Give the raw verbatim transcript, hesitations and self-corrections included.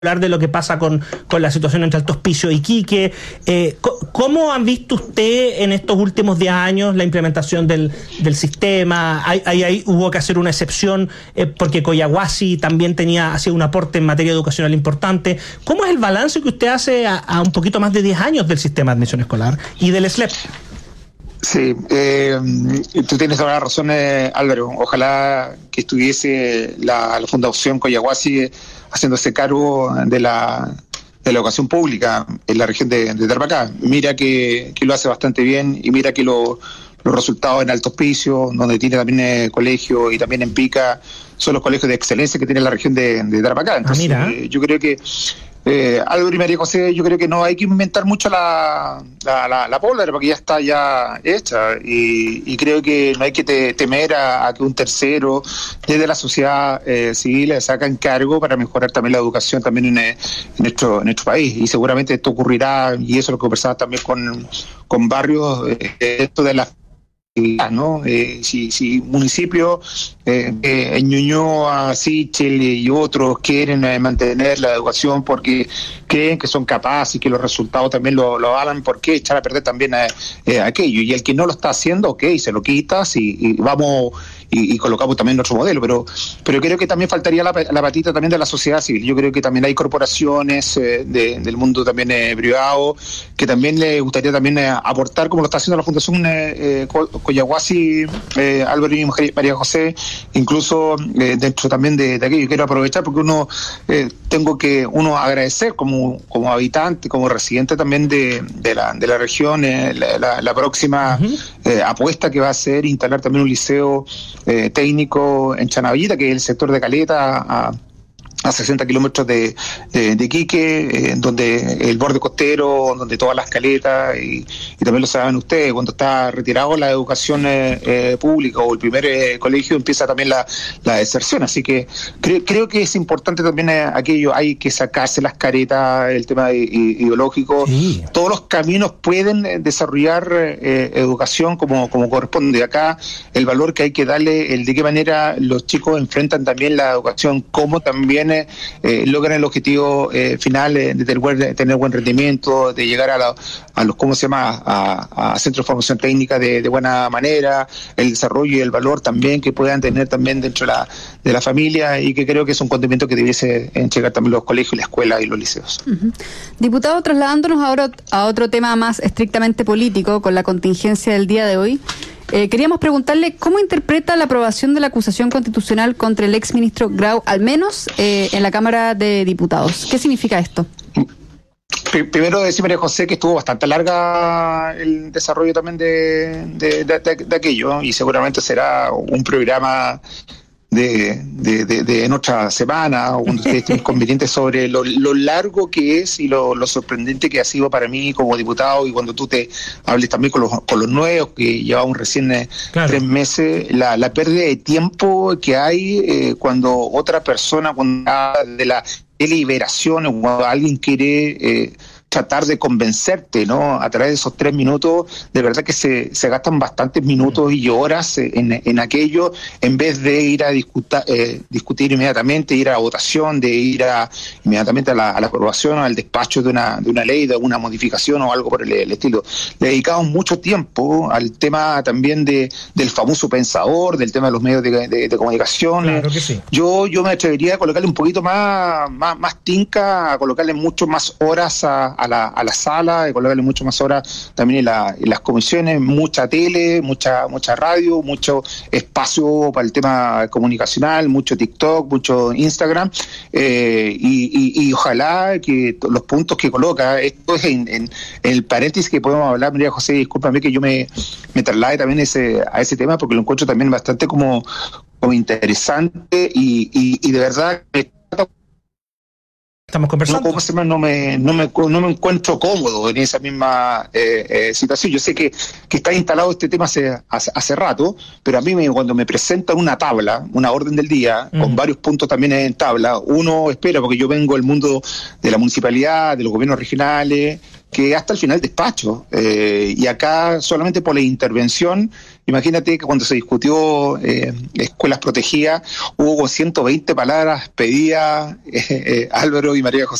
hablar de lo que pasa con, con la situación entre Alto Hospicio y Iquique. Eh, ¿Cómo han visto usted en estos últimos diez años la implementación del, del sistema? Ahí, ahí, ahí hubo que hacer una excepción eh, porque Collahuasi también tenía hacía un aporte en materia educacional importante. ¿Cómo es el balance que usted hace a, a un poquito más de diez años del sistema de admisión escolar y del S L E P? Sí, eh, tú tienes toda la razón, eh, Álvaro. Ojalá que estuviese la, la Fundación Collahuasi haciéndose cargo de la, de la educación pública en la región de, de Tarapacá. Mira que, que lo hace bastante bien y mira que lo, los resultados en Alto Hospicio, donde tiene también eh, colegio, y también en Pica, son los colegios de excelencia que tiene la región de, de Tarapacá. Entonces, ah, mira. Eh, yo creo que Eh, Álvaro y María José, yo creo que no hay que inventar mucho la, la, la, la pólvora, porque ya está ya hecha, y, y creo que no hay que te, temer a, a que un tercero desde la sociedad eh, civil se haga cargo para mejorar también la educación también en, en, nuestro, en nuestro país, y seguramente esto ocurrirá, y eso lo conversaba también con, con Barrios, eh, esto de la ¿no? Eh, si, si municipios eh, eh, en Ñuñoa, Sichel y otros quieren eh, mantener la educación porque creen que son capaces y que los resultados también lo, lo avalan, ¿por qué echar a perder también a, eh, aquello? Y el que no lo está haciendo, ok, se lo quitas y, y vamos y, y colocamos también nuestro modelo, pero pero creo que también faltaría la, la patita también de la sociedad civil. Yo creo que también hay corporaciones eh, de, del mundo también eh, privado que también le gustaría también eh, aportar, como lo está haciendo la Fundación eh, eh, Collahuasi, eh, Álvaro y María José, incluso eh, dentro también de, de aquello. Quiero aprovechar porque uno eh, tengo que uno agradecer como como habitante, como residente también de, de la de la región, eh, la, la, la próxima uh-huh. eh, apuesta que va a ser instalar también un liceo eh, técnico en Chanavita, que es el sector de Caleta, a a sesenta kilómetros de, de, de Iquique, eh, donde el borde costero, donde todas las caletas, y, y también lo saben ustedes, cuando está retirado la educación eh, eh, pública o el primer eh, colegio, empieza también la, la deserción. Así que cre, creo que es importante también eh, aquello, hay que sacarse las caretas, el tema ideológico. Sí. Todos los caminos pueden eh, desarrollar eh, educación como, como corresponde. Acá el valor que hay que darle, el de qué manera los chicos enfrentan también la educación, cómo también Eh, logran el objetivo eh, final eh, de, tener buen, de tener buen rendimiento, de llegar a, la, a los, ¿cómo se llama?, a, a centros de formación técnica de, de buena manera, el desarrollo y el valor también que puedan tener también dentro de la, de la familia, y que creo que es un condimento que debiese entregar también los colegios, la escuela y los liceos. Uh-huh. Diputado, trasladándonos ahora a otro tema más estrictamente político, con la contingencia del día de hoy, Eh, queríamos preguntarle cómo interpreta la aprobación de la acusación constitucional contra el exministro Grau, al menos eh, en la Cámara de Diputados. ¿Qué significa esto? Primero decir, María José, que estuvo bastante larga el desarrollo también de, de, de, de, de aquello, y seguramente será un programa de, de, de, de en otra semana, o cuando ustedes estén convenientes sobre lo, lo largo que es y lo, lo sorprendente que ha sido para mí como diputado, y cuando tú te hables también con los, con los nuevos, que llevamos recién eh, claro. tres meses, la, la pérdida de tiempo que hay eh, cuando otra persona, cuando habla de la deliberación, o cuando alguien quiere eh, tratar de convencerte, ¿no?, a través de esos tres minutos, de verdad que se, se gastan bastantes minutos y horas en, en aquello, en vez de ir a discuta, eh, discutir inmediatamente, ir a la votación, de ir a inmediatamente a la, a la aprobación, al despacho de una, de una ley, de una modificación o algo por el, el estilo. Le dedicamos mucho tiempo al tema también de del famoso pensador, del tema de los medios de, de, de comunicación. Claro que sí. Yo, yo me atrevería a colocarle un poquito más, más, más tinca, a colocarle mucho más horas a A la, a la sala, de colocarle mucho más horas también en, la, en las comisiones, mucha tele, mucha mucha radio, mucho espacio para el tema comunicacional, mucho TikTok, mucho Instagram, eh, y, y, y ojalá que los puntos que coloca, esto es en, en, en el paréntesis que podemos hablar, María José, discúlpame que yo me, me traslade también ese, a ese tema, porque lo encuentro también bastante como, como interesante, y, y, y de verdad que estamos conversando. No, ¿cómo no, me, no, me, no me encuentro cómodo en esa misma eh, eh, situación. Yo sé que, que está instalado este tema hace, hace, hace rato, pero a mí me, cuando me presentan una tabla, una orden del día, mm. con varios puntos también en tabla, uno espera, porque yo vengo del mundo de la municipalidad, de los gobiernos regionales, que hasta el final despacho, eh, y acá solamente por la intervención Imagínate que cuando se discutió eh, escuelas protegidas, hubo ciento veinte palabras pedidas, eh, eh, Álvaro y María José.